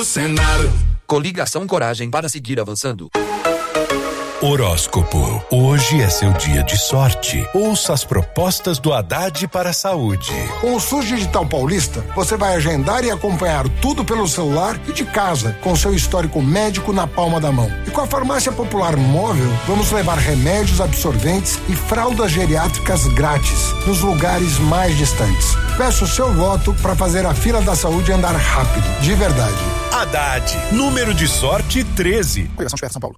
cenário. Coligação Coragem para seguir avançando. Horóscopo. Hoje é seu dia de sorte. Ouça as propostas do Haddad para a saúde. Com o SUS Digital Paulista, você vai agendar e acompanhar tudo pelo celular e de casa, com seu histórico médico na palma da mão. E com a Farmácia Popular Móvel, vamos levar remédios, absorventes e fraldas geriátricas grátis nos lugares mais distantes. Peço o seu voto para fazer a fila da saúde andar rápido, de verdade. Haddad, número de sorte 13. Coligação de São Paulo.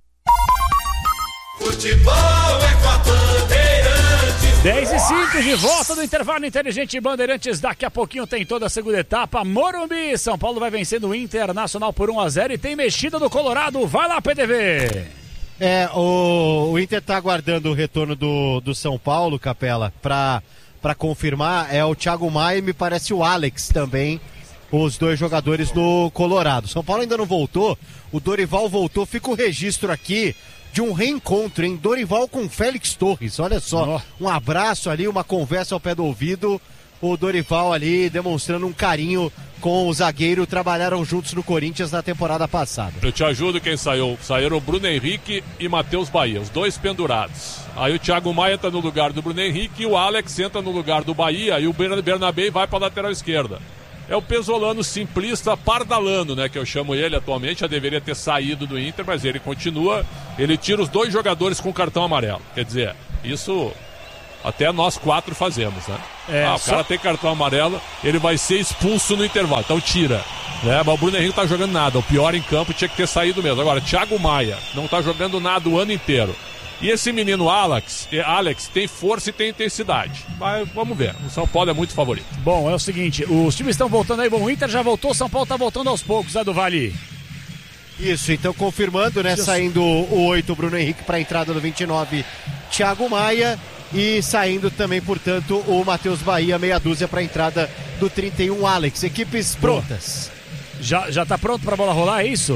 Futebol é com a Bandeirantes. 10:05 de volta do intervalo inteligente Bandeirantes. Daqui a pouquinho tem toda a segunda etapa. Morumbi, São Paulo vai vencendo o Internacional por 1-0 e tem mexida do Colorado. Vai lá, PDV. O Inter tá aguardando o retorno do São Paulo, Capela, pra confirmar. É o Thiago Maia e me parece o Alex também, os dois jogadores do Colorado. São Paulo ainda não voltou, o Dorival voltou. Fica o registro aqui de um reencontro, hein? Dorival com Félix Torres, olha só, um abraço ali, uma conversa ao pé do ouvido, o Dorival ali demonstrando um carinho com o zagueiro, trabalharam juntos no Corinthians na temporada passada. Eu te ajudo quem saiu. Saíram o Bruno Henrique e Matheus Bahia, os dois pendurados. Aí o Thiago Maia entra no lugar do Bruno Henrique e o Alex entra no lugar do Bahia e o Bernabé vai para a lateral esquerda. É o Pesolano simplista Pardalano, né, que eu chamo ele atualmente, já deveria ter saído do Inter, mas ele continua, ele tira os dois jogadores com cartão amarelo, quer dizer, isso até nós 4 fazemos, né? O cara tem cartão amarelo, ele vai ser expulso no intervalo, então tira, né? Mas o Bruno Henrique não tá jogando nada, o pior em campo tinha que ter saído mesmo. Agora, Thiago Maia não tá jogando nada o ano inteiro. E esse menino Alex tem força e tem intensidade. Mas vamos ver, o São Paulo é muito favorito. Bom, é o seguinte, os times estão voltando aí. Bom, o Inter já voltou, o São Paulo tá voltando aos poucos, né, do Vale? Isso, então confirmando, né, saindo o 8, Bruno Henrique para a entrada do 29, Thiago Maia. E saindo também, portanto, o Matheus Bahia, meia dúzia para a entrada do 31, Alex. Equipes prontas. Já tá pronto pra bola rolar, é isso?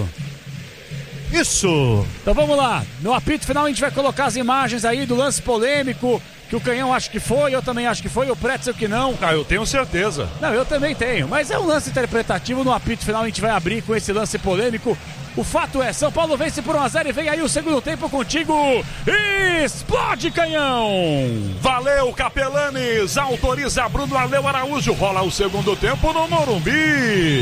Isso! Então vamos lá, no apito final a gente vai colocar as imagens aí do lance polêmico, que o Canhão acha que foi, eu também acho que foi, o Pretzel que não. Eu tenho certeza. Não, eu também tenho, mas é um lance interpretativo. No apito final a gente vai abrir com esse lance polêmico. O fato é, São Paulo vence por 1-0 e vem aí o segundo tempo contigo. Explode, Canhão! Valeu, Capelanes! Autoriza Bruno Aleu Araújo. Rola o segundo tempo no Morumbi.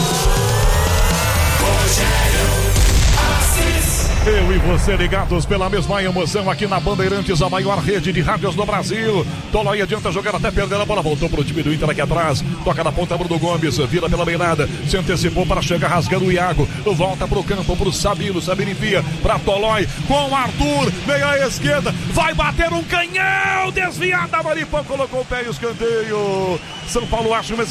Eu e você ligados pela mesma emoção aqui na Bandeirantes, a maior rede de rádios do Brasil. Tolói adianta jogar até perder a bola, voltou pro time do Inter aqui atrás, toca na ponta Bruno Gomes, vira pela beirada, se antecipou para chegar rasgando o Iago, volta pro campo pro Sabino envia pra Tolói, com o Arthur, meia esquerda, vai bater um canhão, desviada, Maripão colocou o pé e escanteio. São Paulo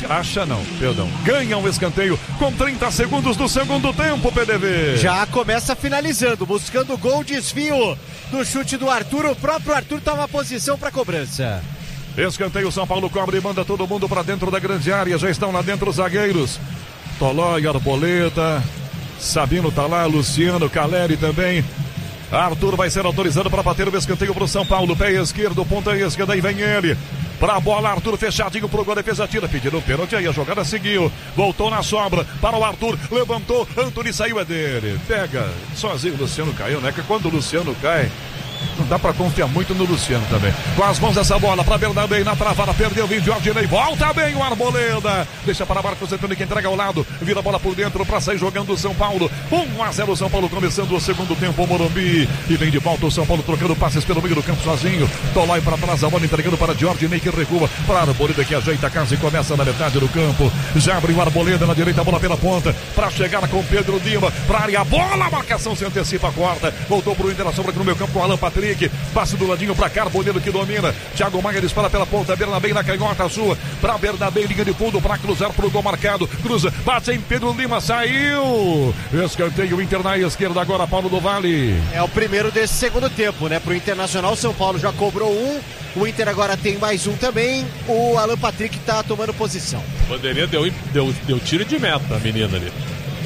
ganha um escanteio com 30 segundos do segundo tempo, PDV. Já começa finalizando, buscando o gol, desvio do chute do Arthur, o próprio Arthur toma posição para cobrança. Escanteio, São Paulo cobre e manda todo mundo para dentro da grande área, já estão lá dentro os zagueiros, Tolói, Arboleda, Sabino tá lá, Luciano, Caleri também. Arthur vai ser autorizado para bater o escanteio pro São Paulo, pé esquerdo, ponta esquerda, aí vem ele. Pra bola, Arthur fechadinho pro gol, a defesa tira, pedindo o pênalti, aí a jogada seguiu, voltou na sobra, para o Arthur, levantou, Antony saiu, é dele, pega, sozinho o Luciano caiu, né, que quando o Luciano cai, não dá pra confiar muito no Luciano também. Com as mãos essa bola pra Bernabé na travada, perdeu o vídeo, Aldinei, volta bem o Arboleda, deixa para Marcos Antônio que entrega ao lado, vira a bola por dentro pra sair jogando o São Paulo. 1-0 o São Paulo começando o segundo tempo, o Morumbi, e vem de volta o São Paulo trocando passes pelo meio do campo sozinho, Tolói para trás, a bola entregando para Aldinei que recua, para Arboleda que ajeita a casa e começa na metade do campo, já abriu o Arboleda na direita, a bola pela ponta, pra chegar com Pedro Lima, pra área, a bola, a marcação se antecipa, corta, voltou pro Inter, a sombra aqui no meu campo com Alan Patrick, passe do ladinho pra cá, Arboleda que domina, Thiago Maia dispara pela ponta, Bernabé na canhota sua, pra Bernabé, linha de fundo, pra cruzar pro gol marcado, cruza, bate em Pedro Lima, saiu, escanteio, Inter na esquerda agora, Paulo do Vale. É o primeiro desse segundo tempo, né, pro Internacional. São Paulo já cobrou um, o Inter agora tem mais um também, o Alan Patrick tá tomando posição. Bandeirinha deu tiro de meta, a menina ali.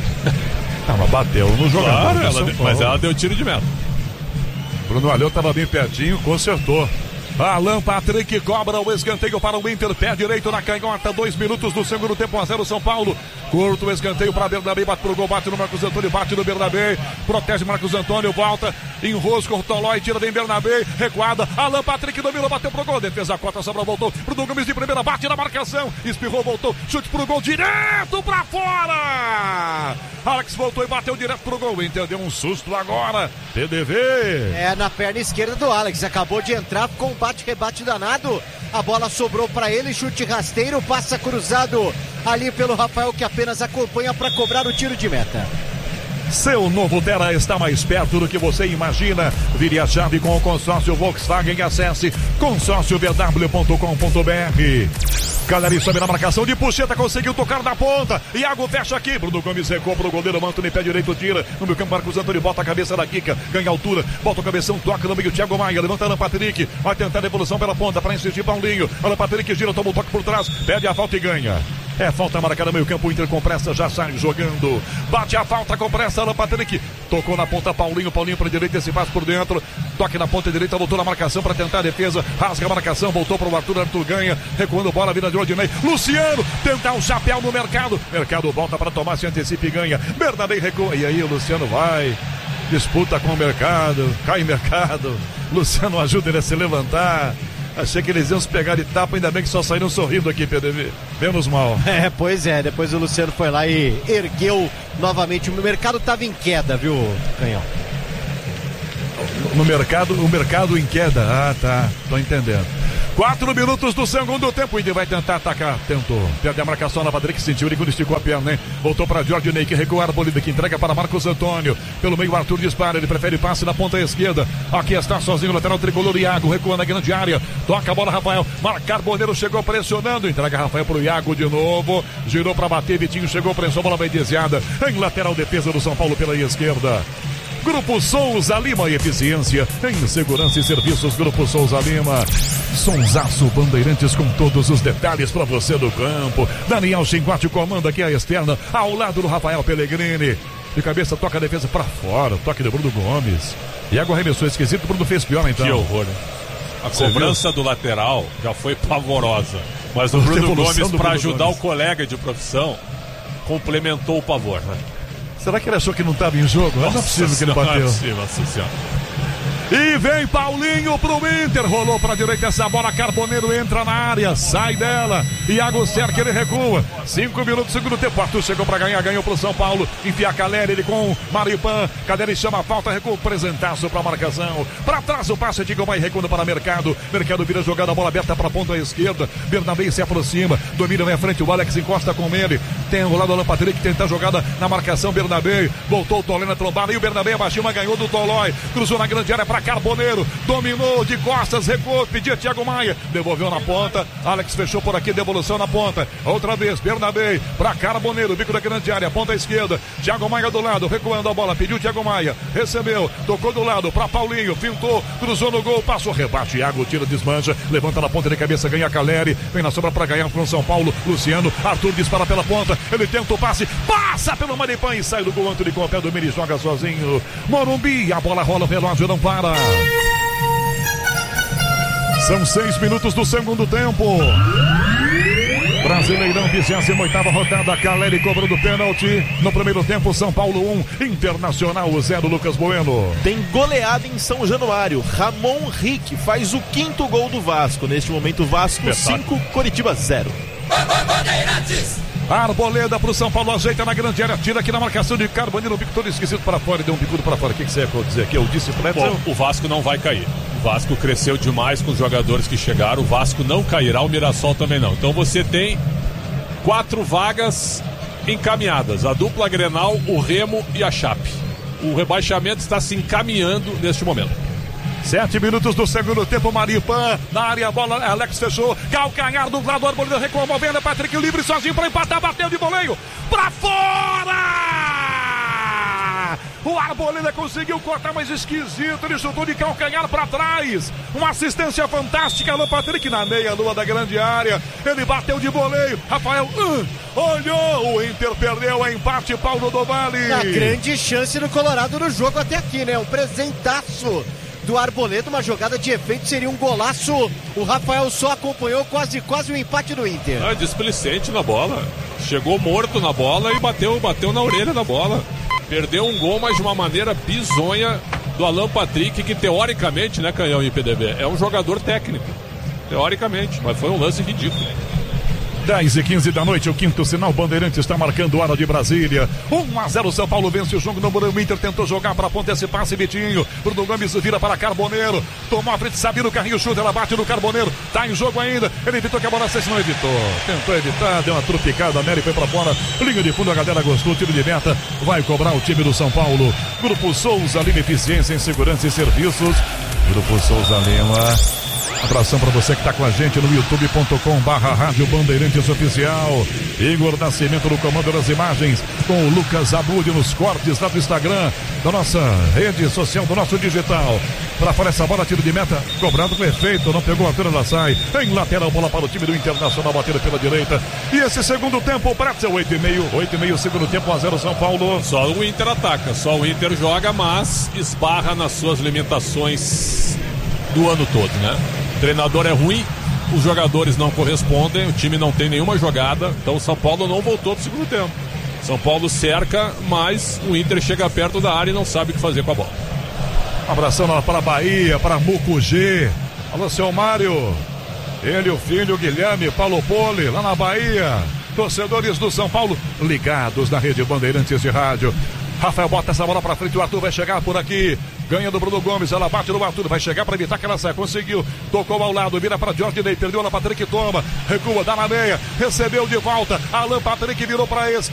Mas bateu no jogador, claro, mas ela deu tiro de meta. Bruno Aleu estava bem pertinho, consertou. Alan Patrick cobra o escanteio para o Inter, pé direito na canhota, 2 minutos do segundo tempo, 1-0 São Paulo. Curto o escanteio para Bernabé, bate pro gol, bate no Marcos Antônio, bate no Bernabé, protege Marcos Antônio, volta, enrosca o Tolói, tira bem Bernabé, recuada, Alan Patrick dominou, bateu pro gol, defesa cota, sobra, voltou, Bruno Gomes de primeira, bate na marcação, espirrou, voltou, chute pro gol, direto pra fora! Alex voltou e bateu direto pro gol, Inter deu um susto agora, PDV. É na perna esquerda do Alex, acabou de entrar com um bate-rebate danado, a bola sobrou para ele, chute rasteiro, passa cruzado ali pelo Rafael, que apenas acompanha para cobrar o tiro de meta. Seu novo Terra está mais perto do que você imagina. Vire a chave com o consórcio Volkswagen e acesse consórciovw.com.br. Caleri sobe na marcação de Puxeta, conseguiu tocar na ponta. Iago fecha aqui. Bruno Gomes recua pro goleiro, Antônio pé direito, tira. No meio campo, Marcos Antônio bota a cabeça da Kika, ganha altura, bota o cabeção, toca no meio, Thiago Maia, levanta Alan Patrick, vai tentar a devolução pela ponta para insistir Paulinho. Alan Patrick gira, toma o toque por trás, pede a falta e ganha. É falta marcada no meio campo, o Inter com pressa, já sai jogando. Bate a falta com pressa, Alan Patrick. Tocou na ponta Paulinho para a direita, esse passe por dentro. Toque na ponta direita, voltou na marcação para tentar a defesa. Rasga a marcação, voltou para o Arthur ganha. Recuando bola, vira de Rodinei. Luciano, tentar um chapéu no Mercado. Mercado volta para tomar, se antecipa e ganha. Bernabé recua. E aí o Luciano vai. Disputa com o Mercado. Cai Mercado. Luciano ajuda ele a se levantar. Achei que eles iam se pegar de tapa, ainda bem que só saíram sorrindo aqui, PDV. Menos mal. Pois é, depois o Luciano foi lá e ergueu novamente. O Mercado estava em queda, viu, Canhão? No mercado, o Mercado em queda. Ah, tá, tô entendendo. 4 minutos do segundo tempo, o Inter vai tentar atacar, tentou, perde a marcação na Patrick, sentiu ele quando esticou a perna, hein? Voltou para Jorge Ney, que recua a Arboleda, que entrega para Marcos Antônio, pelo meio Arthur dispara, ele prefere passe na ponta esquerda, aqui está sozinho o lateral tricolor Iago, recua na grande área, toca a bola Rafael, Carboneiro chegou pressionando, entrega Rafael para o Iago de novo, girou para bater, Vitinho chegou, prensou, bola bem desviada, em lateral defesa do São Paulo pela esquerda. Grupo Souza Lima, eficiência em segurança e serviços. Grupo Souza Lima, Sonsaço Bandeirantes com todos os detalhes para você do campo. Daniel Chinguate comanda aqui a externa, ao lado do Rafael Pellegrini. De cabeça toca a defesa para fora, toque de Bruno Gomes. Iago arremessou esquisito, Bruno fez pior então. Que horror, né? A cobrança do lateral já foi pavorosa, mas o Bruno Gomes, para ajudar o colega de profissão, complementou o pavor, né? Será que ele achou que não estava em jogo? Não é possível que ele bateu. Não é possível, E vem Paulinho pro Inter, rolou pra direita essa bola, Carboneiro entra na área, sai dela, Iago cerca, ele recua, 5 minutos, segundo tempo, Arthur chegou pra ganhar, ganhou pro São Paulo, enfia Caleri, ele com Maripan, Caleri chama a falta, recua, presentaço pra marcação, pra trás o passe de Gomai, recua para Mercado, Mercado vira jogada, a bola aberta pra ponta esquerda, Bernabé se aproxima, domina na frente, o Alex encosta com ele, tem o lado do Alan Patrick, tenta a jogada na marcação, Bernabé, voltou o Tolói na trombada, e o Bernabé abaixou, mas ganhou do Tolói, cruzou na grande área pra Carboneiro, dominou de costas, recuou, pedia Thiago Maia, devolveu na ponta, Alex fechou por aqui, devolução na ponta, outra vez, Bernabé, pra Carboneiro, bico da grande área, ponta esquerda, Thiago Maia do lado, recuando a bola, pediu Thiago Maia, recebeu, tocou do lado, pra Paulinho, fintou, cruzou no gol, passou, rebate, Iago, tira, desmancha, levanta na ponta de cabeça, ganha Caleri, vem na sobra pra ganhar com São Paulo, Luciano, Arthur dispara pela ponta, ele tenta o passe, passa pelo Maripan e sai do gol, Antônio com o pé do Miri, joga sozinho, Morumbi, a bola rola, o relógio não para. São 6 minutos do segundo tempo. Brasileirão, 28ª rodada, Caleri cobrando pênalti. No primeiro tempo, São Paulo 1, Internacional 0, Lucas Bueno. Tem goleada em São Januário. Ramon Rick faz o 5º gol do Vasco. Neste momento, Vasco 5, Coritiba 0. Arboleda pro São Paulo, ajeita na grande área, tira aqui na marcação de Carboneiro, um bico todo esquisito para fora, deu um bicudo para fora. O que você ia dizer aqui? Eu disse pro Edson. O Vasco não vai cair. O Vasco cresceu demais com os jogadores que chegaram. O Vasco não cairá, o Mirassol também não. Então você tem 4 vagas encaminhadas: a dupla Grenal, o Remo e a Chape. O rebaixamento está se encaminhando neste momento. 7 minutos do segundo tempo, Maripan na área, a bola, Alex fechou, calcanhar do lado, Arboleda recua, movendo, Patrick livre, sozinho para empatar, bateu de voleio, pra fora! O Arboleda conseguiu cortar, mas esquisito, ele chutou de calcanhar para trás, uma assistência fantástica, Alan Patrick na meia-lua da grande área, ele bateu de voleio, Rafael, olhou, o Inter perdeu a empate, Paulo do Vale. A grande chance do Colorado no jogo até aqui, né, um presentaço do Arboleda, uma jogada de efeito, seria um golaço. O Rafael só acompanhou quase o empate do Inter. Displicente na bola. Chegou morto na bola e bateu na orelha da bola. Perdeu um gol, mas de uma maneira bizonha do Alan Patrick, que teoricamente, né, Canhão e PDB, é um jogador técnico. Teoricamente, mas foi um lance ridículo. 10h15 da noite, o quinto sinal. Bandeirantes está marcando hora de Brasília. 1-0, São Paulo vence o jogo no Morumbi. O Inter tentou jogar para ponta, esse passe, Vitinho. Bruno Gomes vira para Carboneiro. Tomou a frente, Sabino, o carrinho chuta, ela bate no Carboneiro. Tá em jogo ainda. Ele evitou que a bola saísse, não evitou. Tentou evitar, deu uma trupicada nele, foi para fora. Linha de fundo, a galera gostou, tiro de meta. Vai cobrar o time do São Paulo. Grupo Souza Lima, eficiência em segurança e serviços. Grupo Souza Lima. Abração para você que está com a gente no youtube.com/Rádio Bandeirantes Oficial. Igor Nascimento no comando das imagens, com o Lucas Abud nos cortes lá do Instagram, da nossa rede social, do nosso digital. Para fora essa bola, tiro de meta, cobrado com efeito, não pegou a altura, ela sai. Em lateral, bola para o time do Internacional, batida pela direita. E esse segundo tempo, Pretzel, 8,5 segundo tempo, 1-0 São Paulo. Só o Inter ataca, só o Inter joga, mas esbarra nas suas limitações do ano todo, né? O treinador é ruim, os jogadores não correspondem, o time não tem nenhuma jogada, então o São Paulo não voltou pro segundo tempo. São Paulo cerca, mas o Inter chega perto da área e não sabe o que fazer com a bola. Abração para a Bahia, para Mucugê. Alô, seu Mário. Ele, o filho, Guilherme, Paulo Poli, lá na Bahia. Torcedores do São Paulo ligados na rede Bandeirantes de Rádio. Rafael bota essa bola pra frente, o Arthur vai chegar por aqui. Ganha do Bruno Gomes, ela bate no Arthur, vai chegar para evitar que ela saia. Conseguiu, tocou ao lado, vira para Jorge Ney, perdeu na Patrick, toma, recua, dá na meia, recebeu de volta. Alan Patrick virou para esquerda.